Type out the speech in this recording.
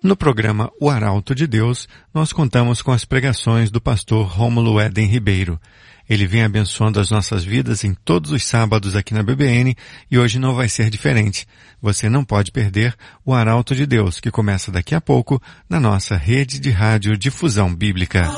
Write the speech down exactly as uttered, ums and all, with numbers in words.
No programa O Arauto de Deus, nós contamos com as pregações do pastor Rômulo Éden Ribeiro. Ele vem abençoando as nossas vidas em todos os sábados aqui na B B N e hoje não vai ser diferente. Você não pode perder o Arauto de Deus, que começa daqui a pouco na nossa rede de rádio Difusão Bíblica.